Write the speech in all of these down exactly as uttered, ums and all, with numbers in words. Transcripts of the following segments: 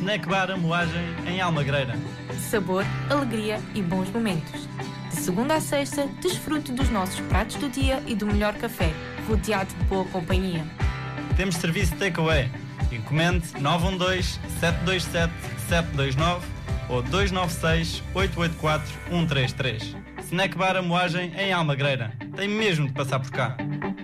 Snack Bar A Moagem, em Almagreira. Sabor, alegria e bons momentos. De segunda a sexta, desfrute dos nossos pratos do dia e do melhor café, rodeado de boa companhia. Temos serviço de takeaway. Encomende nove um dois, sete dois sete, sete dois nove ou dois nove seis, oito oito quatro, um três três. Snack Bar A Moagem, em Almagreira. Tem mesmo de passar por cá.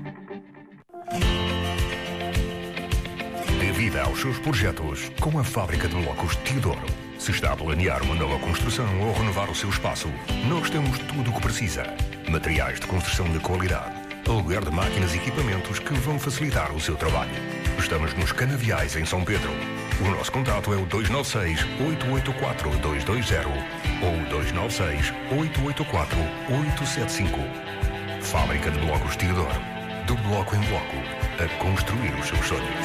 Dê vida aos seus projetos com a Fábrica de Blocos Teodoro. Se está a planear uma nova construção ou renovar o seu espaço, nós temos tudo o que precisa. Materiais de construção de qualidade, aluguer de máquinas e equipamentos que vão facilitar o seu trabalho. Estamos nos Canaviais, em São Pedro. O nosso contato é o dois nove seis, oito oito quatro, dois dois zero ou dois nove seis, oito oito quatro, oito sete cinco. Fábrica de Blocos Teodoro. Do bloco em bloco, a construir os seus sonhos.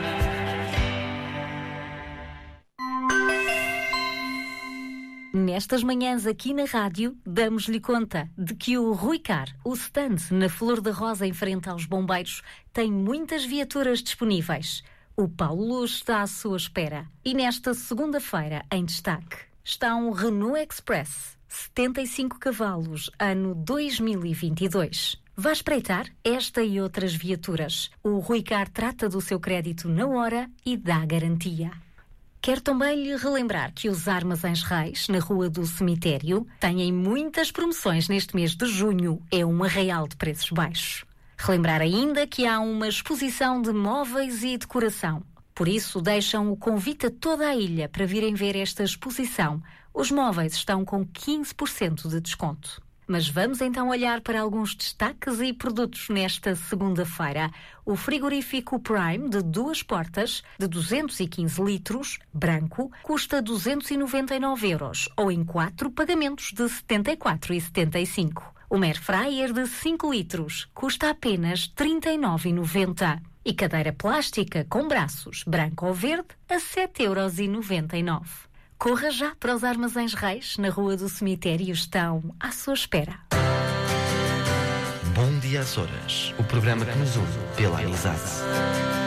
Nestas manhãs aqui na rádio, damos-lhe conta de que o Ruicar, o stand na Flor da Rosa em frente aos bombeiros, tem muitas viaturas disponíveis. O Paulo Luz está à sua espera. E nesta segunda-feira, em destaque, está um Renault Express, setenta e cinco cavalos, ano dois mil e vinte e dois. Vá espreitar esta e outras viaturas. O Ruicar trata do seu crédito na hora e dá garantia. Quero também lhe relembrar que os Armazéns Reis, na Rua do Cemitério, têm muitas promoções neste mês de junho. É um arraial de preços baixos. Relembrar ainda que há uma exposição de móveis e decoração. Por isso, deixam o convite a toda a ilha para virem ver esta exposição. Os móveis estão com quinze por cento de desconto. Mas vamos então olhar para alguns destaques e produtos nesta segunda-feira. O frigorífico Prime de duas portas, de duzentos e quinze litros, branco, custa duzentos e noventa e nove euros, ou em quatro pagamentos de setenta e quatro vírgula setenta e cinco. O Air Fryer de cinco litros custa apenas trinta e nove vírgula noventa. E cadeira plástica com braços, branco ou verde, a sete euros e noventa e nove. Corra já para os Armazéns Reis, na Rua do Cemitério, estão à sua espera. Bom dia, Açores, o programa que nos une pela amizade.